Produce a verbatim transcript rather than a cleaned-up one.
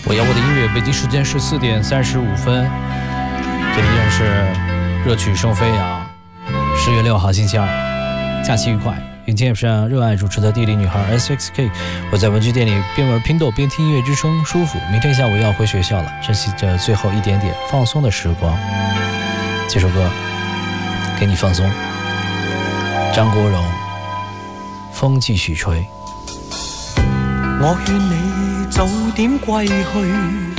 我要我的音乐，北京时间十四点三十五分，这里依然是热曲声飞扬。十月六号星期二，假期愉快。云天上热爱主持的地理女孩 S X K， 我在文具店里边玩拼豆边听音乐之声，舒服。明天下午要回学校了，珍惜着最后一点点放松的时光。这首歌给你放松。张国荣，风继续吹。 我劝你早點歸去。